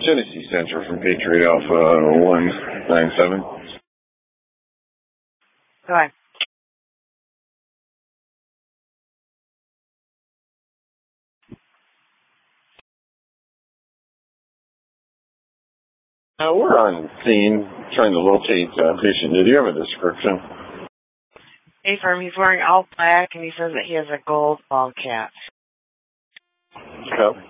Genesee Center from Patriot Alpha 197. Go ahead. We're on scene trying to locate patient. Did you have a description? Hey, firm. He's wearing all black, and he says that he has a gold ball cap. Cup.